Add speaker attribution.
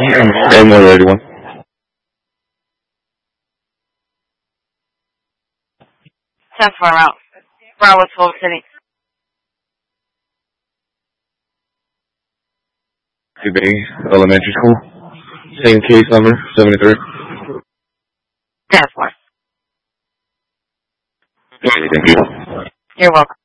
Speaker 1: M181.
Speaker 2: Ten far out. Bravo 12 City.
Speaker 1: Bay Elementary School. Same case number, 73.
Speaker 2: 10 4.
Speaker 1: Okay, thank you.
Speaker 2: You're welcome.